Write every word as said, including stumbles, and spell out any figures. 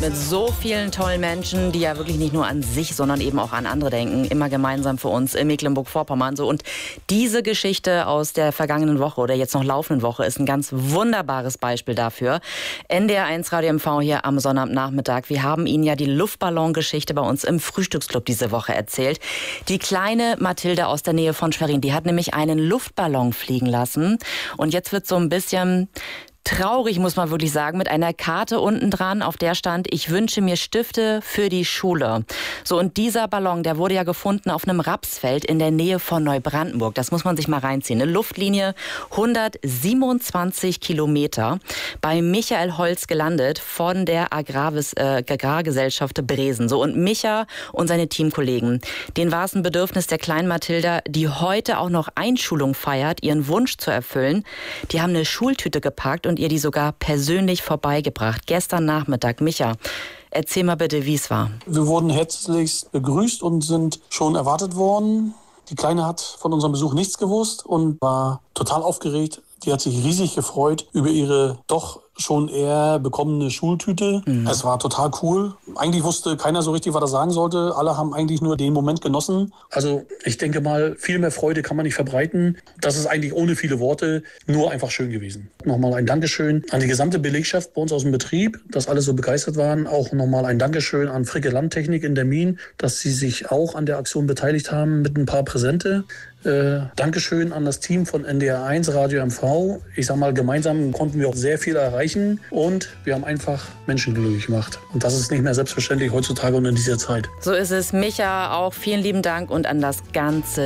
mit so vielen tollen Menschen, die ja wirklich nicht nur an sich, sondern eben auch an andere denken, immer gemeinsam für uns in Mecklenburg-Vorpommern. So, und diese Geschichte aus der vergangenen Woche oder jetzt noch laufenden Woche ist ein ganz wunderbares Beispiel dafür. N D R eins Radio M V hier am Sonnabendnachmittag. Wir haben Ihnen ja die Luftballon-Geschichte bei uns im Frühstücksclub diese Woche erzählt. Die kleine Mathilde aus der Nähe von Schwerin, die hat nämlich einen Luftballon fliegen lassen. Und jetzt wird so ein bisschen traurig, muss man wirklich sagen, mit einer Karte unten dran, auf der stand: Ich wünsche mir Stifte für die Schule. So, und dieser Ballon, der wurde ja gefunden auf einem Rapsfeld in der Nähe von Neubrandenburg. Das muss man sich mal reinziehen. Eine Luftlinie hundertsiebenundzwanzig Kilometer bei Michael Holz gelandet von der Agrarvis, äh, Agrargesellschaft Bresen. So, und Micha und seine Teamkollegen, denen war es ein Bedürfnis der kleinen Mathilda, die heute auch noch Einschulung feiert, ihren Wunsch zu erfüllen. Die haben eine Schultüte gepackt und und ihr die sogar persönlich vorbeigebracht. Gestern Nachmittag. Micha, erzähl mal bitte, wie es war. Wir wurden herzlichst begrüßt und sind schon erwartet worden. Die Kleine hat von unserem Besuch nichts gewusst und war total aufgeregt. Die hat sich riesig gefreut über ihre doch schon eher bekommene Schultüte. Mhm. Es war total cool. Eigentlich wusste keiner so richtig, was er sagen sollte. Alle haben eigentlich nur den Moment genossen. Also ich denke mal, viel mehr Freude kann man nicht verbreiten. Das ist eigentlich ohne viele Worte nur einfach schön gewesen. Nochmal ein Dankeschön an die gesamte Belegschaft bei uns aus dem Betrieb, dass alle so begeistert waren. Auch nochmal ein Dankeschön an Fricke Landtechnik in Dermin, dass sie sich auch an der Aktion beteiligt haben mit ein paar Präsente. Äh, Dankeschön an das Team von N D R eins Radio M V. Ich sag mal, gemeinsam konnten wir auch sehr viel erreichen und wir haben einfach Menschen glücklich gemacht. Und das ist nicht mehr selbstverständlich heutzutage und in dieser Zeit. So ist es. Micha, auch vielen lieben Dank und an das ganze